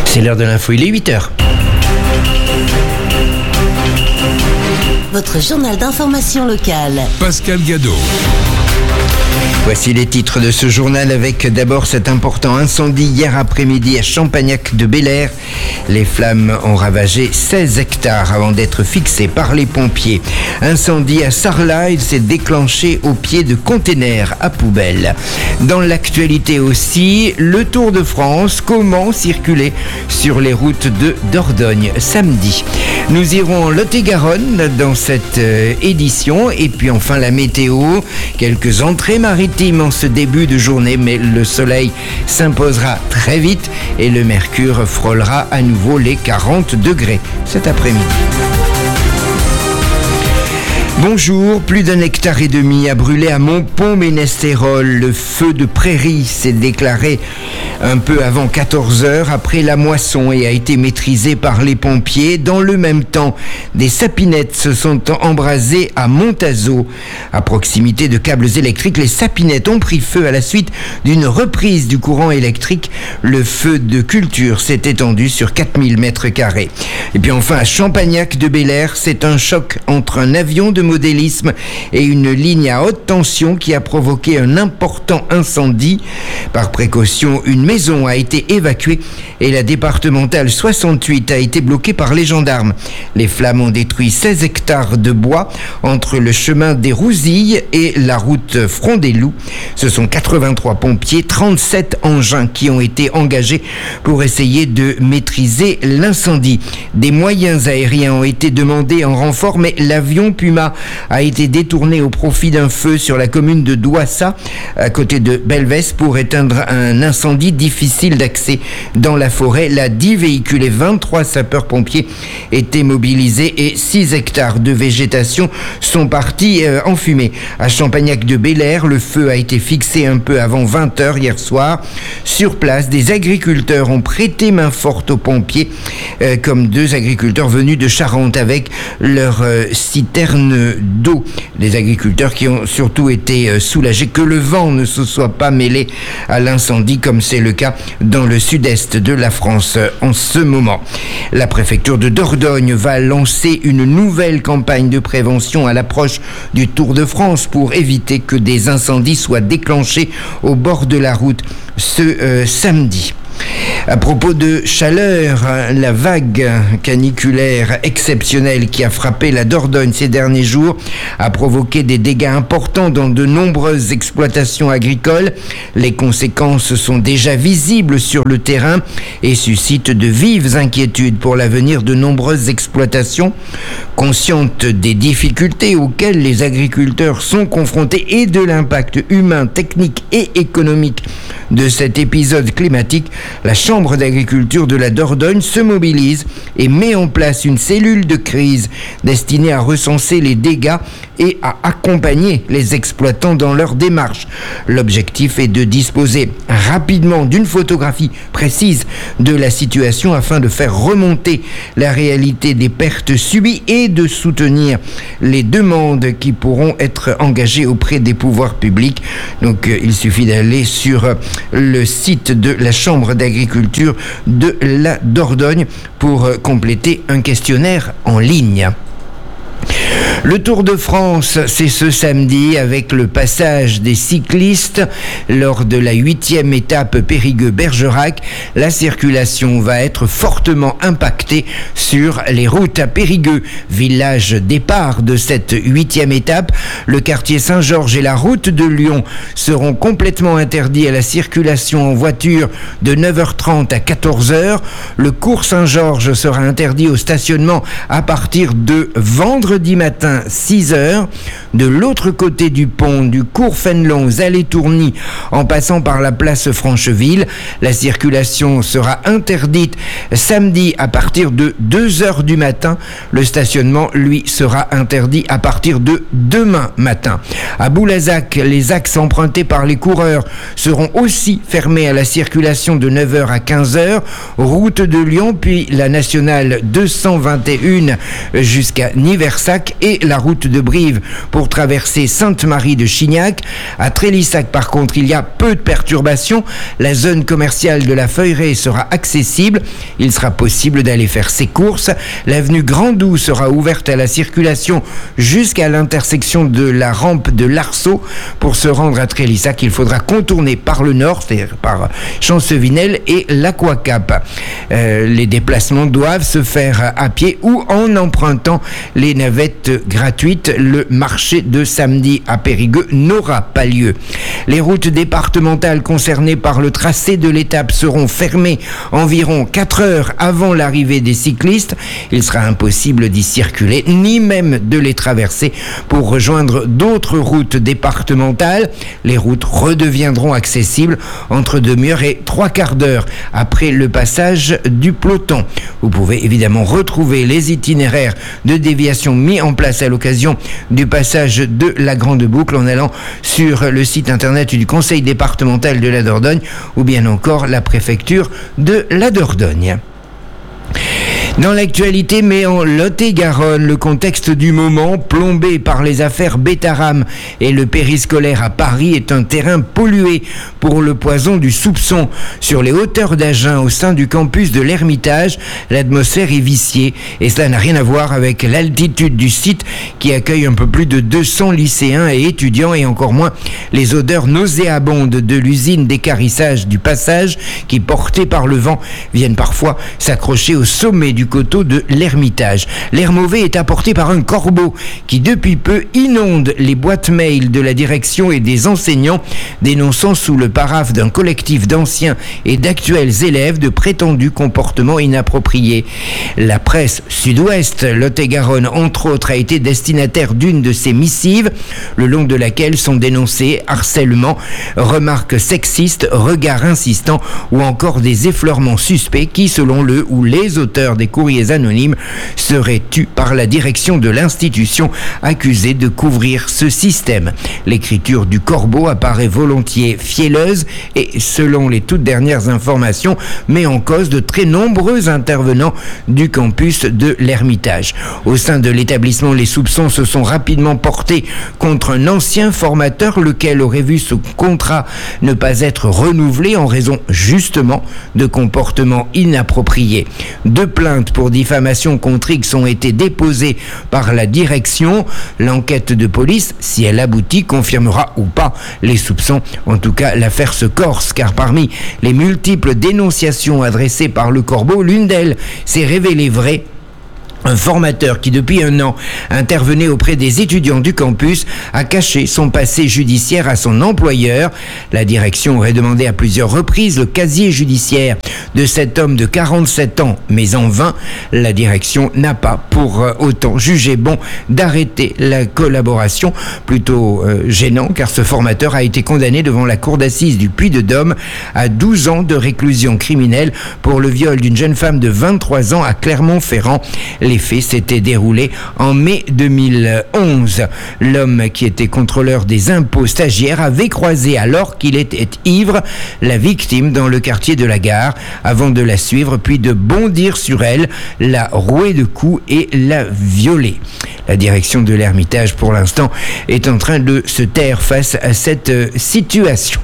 C'est l'heure de l'info, il est 8h. Votre journal d'information locale. Pascal Gadot. Voici les titres de ce journal avec d'abord cet important incendie hier après-midi à Champagnac-de-Belair. Les flammes ont ravagé 16 hectares avant d'être fixées par les pompiers. Incendie à Sarlat, il s'est déclenché au pied de containers à poubelle. Dans l'actualité aussi, le Tour de France, comment circuler sur les routes de Dordogne samedi. Nous irons en Lot-et-Garonne dans cette édition et puis enfin la météo, quelques entrées maritimes en ce début de journée, mais le soleil s'imposera très vite et le mercure frôlera à nouveau les 40 degrés cet après-midi. Bonjour, plus d'1,5 hectare a brûlé à Montpont-Ménestérol. Le feu de prairie s'est déclaré un peu avant 14h après la moisson et a été maîtrisé par les pompiers. Dans le même temps, des sapinettes se sont embrasées à Montazo. À proximité de câbles électriques, les sapinettes ont pris feu à la suite d'une reprise du courant électrique. Le feu de culture s'est étendu sur 4000 mètres carrés. Et puis enfin, à Champagnac-de-Belair, c'est un choc entre un avion de modélisme et une ligne à haute tension qui a provoqué un important incendie. Par précaution, une maison a été évacuée et la départementale 68 a été bloquée par les gendarmes. Les flammes ont détruit 16 hectares de bois entre le chemin des Rousilles et la route Front-des-Loups. Ce sont 83 pompiers, 37 engins qui ont été engagés pour essayer de maîtriser l'incendie. Des moyens aériens ont été demandés en renfort, mais l'avion Puma a été détourné au profit d'un feu sur la commune de Douassa, à côté de Belvès, pour éteindre un incendie difficile d'accès dans la forêt. Là, 10 véhicules et 23 sapeurs-pompiers étaient mobilisés et 6 hectares de végétation sont partis en fumée. À Champagnac-de-Belair, le feu a été fixé un peu avant 20h hier soir. Sur place, des agriculteurs ont prêté main forte aux pompiers, comme 2 agriculteurs venus de Charente avec leur citerne d'eau. Des agriculteurs qui ont surtout été soulagés que le vent ne se soit pas mêlé à l'incendie, comme c'est le cas dans le sud-est de la France en ce moment. La préfecture de Dordogne va lancer une nouvelle campagne de prévention à l'approche du Tour de France pour éviter que des incendies soient déclenchés au bord de la route ce samedi. À propos de chaleur, la vague caniculaire exceptionnelle qui a frappé la Dordogne ces derniers jours a provoqué des dégâts importants dans de nombreuses exploitations agricoles. Les conséquences sont déjà visibles sur le terrain et suscitent de vives inquiétudes pour l'avenir de nombreuses exploitations. Conscientes des difficultés auxquelles les agriculteurs sont confrontés et de l'impact humain, technique et économique de cet épisode climatique, la Chambre d'agriculture de la Dordogne se mobilise et met en place une cellule de crise destinée à recenser les dégâts et à accompagner les exploitants dans leur démarche. L'objectif est de disposer rapidement d'une photographie précise de la situation afin de faire remonter la réalité des pertes subies et de soutenir les demandes qui pourront être engagées auprès des pouvoirs publics. Donc il suffit d'aller sur le site de la Chambre d'agriculture de la Dordogne pour compléter un questionnaire en ligne. Le Tour de France, c'est ce samedi avec le passage des cyclistes lors de la 8e étape Périgueux-Bergerac. La circulation va être fortement impactée sur les routes à Périgueux, village départ de cette 8e étape. Le quartier Saint-Georges et la route de Lyon seront complètement interdits à la circulation en voiture de 9h30 à 14h. Le cours Saint-Georges sera interdit au stationnement à partir de vendredi matin 6h. De l'autre côté du pont, du cours Fénelon aux allées Tourny, en passant par la place Francheville, la circulation sera interdite samedi à partir de 2h du matin. Le stationnement, lui, sera interdit à partir de demain matin. À Boulazac, les axes empruntés par les coureurs seront aussi fermés à la circulation de 9h à 15h. Route de Lyon, puis la nationale 221 jusqu'à Niversac et et la route de Brive pour traverser Sainte-Marie de Chignac. À Trélissac, par contre, il y a peu de perturbations. La zone commerciale de la Feuilleraie sera accessible. Il sera possible d'aller faire ses courses. L'avenue Grandou sera ouverte à la circulation jusqu'à l'intersection de la rampe de l'Arceau. Pour se rendre à Trélissac, il faudra contourner par le nord, c'est-à-dire par Chancevinel et l'Aquacap. Les déplacements doivent se faire à pied ou en empruntant les navettes gratuites. Le marché de samedi à Périgueux n'aura pas lieu. Les routes départementales concernées par le tracé de l'étape seront fermées environ 4 heures avant l'arrivée des cyclistes. Il sera impossible d'y circuler, ni même de les traverser pour rejoindre d'autres routes départementales. Les routes redeviendront accessibles entre demi-heure et 3/4 d'heure après le passage du peloton. Vous pouvez évidemment retrouver les itinéraires de déviation mis en place à l'occasion du passage de la Grande Boucle en allant sur le site internet du Conseil départemental de la Dordogne ou bien encore la préfecture de la Dordogne. Dans l'actualité, mais en Lot-et-Garonne, le contexte du moment, plombé par les affaires Bétaram et le périscolaire à Paris, est un terrain pollué pour le poison du soupçon. Sur les hauteurs d'Agen, au sein du campus de l'Ermitage, l'atmosphère est viciée et cela n'a rien à voir avec l'altitude du site qui accueille un peu plus de 200 lycéens et étudiants et encore moins les odeurs nauséabondes de l'usine d'équarrissage du Passage qui, portées par le vent, viennent parfois s'accrocher au sommet du coteau de l'Ermitage. L'air mauvais est apporté par un corbeau qui depuis peu inonde les boîtes mail de la direction et des enseignants, dénonçant sous le paraphe d'un collectif d'anciens et d'actuels élèves de prétendus comportements inappropriés. La presse Sud-Ouest, Lot-et-Garonne entre autres, a été destinataire d'une de ces missives, le long de laquelle sont dénoncés harcèlement, remarques sexistes, regards insistants ou encore des effleurements suspects qui, selon le ou les auteurs des courriers anonymes, seraient tus par la direction de l'institution accusée de couvrir ce système. L'écriture du corbeau apparaît volontiers fielleuse et, selon les toutes dernières informations, met en cause de très nombreux intervenants du campus de l'Ermitage. Au sein de l'établissement, les soupçons se sont rapidement portés contre un ancien formateur, lequel aurait vu son contrat ne pas être renouvelé en raison justement de comportements inappropriés. 2 plaintes pour diffamation contre X ont été déposées par la direction. L'enquête de police, si elle aboutit, confirmera ou pas les soupçons. En tout cas, l'affaire se corse, car parmi les multiples dénonciations adressées par le corbeau, l'une d'elles s'est révélée vraie. Un formateur qui, depuis 1 an, intervenait auprès des étudiants du campus, a caché son passé judiciaire à son employeur. La direction aurait demandé à plusieurs reprises le casier judiciaire de cet homme de 47 ans, mais en vain. La direction n'a pas pour autant jugé bon d'arrêter la collaboration. Plutôt gênant, car ce formateur a été condamné devant la cour d'assises du Puy-de-Dôme à 12 ans de réclusion criminelle pour le viol d'une jeune femme de 23 ans à Clermont-Ferrand. Les faits s'étaient déroulés en mai 2011. L'homme, qui était contrôleur des impôts stagiaire, avait croisé, alors qu'il était ivre, la victime dans le quartier de la Gare, avant de la suivre, puis de bondir sur elle, la rouer de coups et la violer. La direction de l'Ermitage, pour l'instant, est en train de se taire face à cette situation.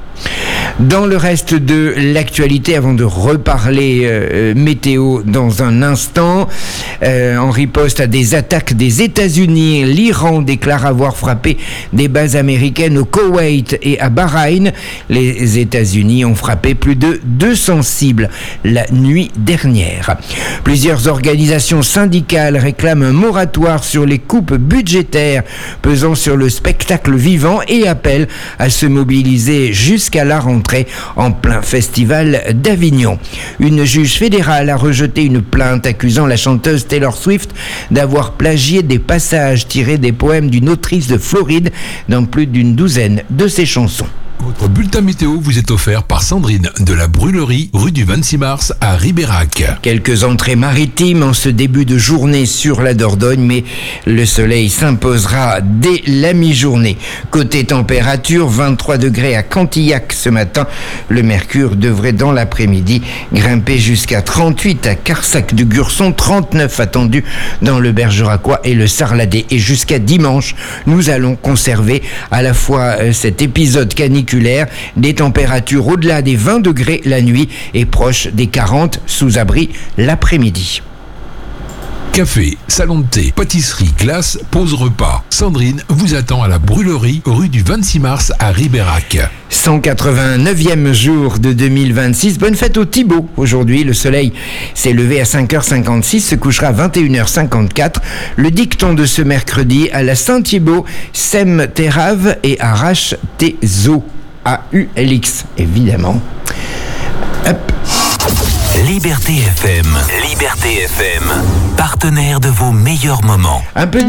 Dans le reste de l'actualité, avant de reparler météo dans un instant, en riposte à des attaques des États-Unis, l'Iran déclare avoir frappé des bases américaines au Koweït et à Bahreïn. Les États-Unis ont frappé plus de 200 cibles la nuit dernière. Plusieurs organisations syndicales réclament un moratoire sur les coupes budgétaires pesant sur le spectacle vivant et appellent à se mobiliser jusqu'à la rentrée en plein festival d'Avignon. Une juge fédérale a rejeté une plainte accusant la chanteuse Taylor Swift d'avoir plagié des passages tirés des poèmes d'une autrice de Floride dans plus d'une douzaine de ses chansons. Votre bulletin météo vous est offert par Sandrine de la Brûlerie, rue du 26 mars à Ribérac. Quelques entrées maritimes en ce début de journée sur la Dordogne, mais le soleil s'imposera dès la mi-journée. Côté température, 23 degrés à Cantillac ce matin. Le mercure devrait dans l'après-midi grimper jusqu'à 38 à Carsac-de-Gurson, 39 attendu dans le Bergeracois et le Sarladais. Et jusqu'à dimanche, nous allons conserver à la fois cet épisode caniculaire, des températures au-delà des 20 degrés la nuit et proches des 40 sous abri l'après-midi. Café, salon de thé, pâtisserie, glace, pause repas. Sandrine vous attend à la Brûlerie, rue du 26 mars à Ribérac. 189e jour de 2026. Bonne fête au Thibaut. Aujourd'hui, le soleil s'est levé à 5h56, se couchera à 21h54. Le dicton de ce mercredi à la Saint-Thibaut, sème tes raves et arrache tes os. AULX, évidemment. Hop. Liberté FM, partenaire de vos meilleurs moments. Un peu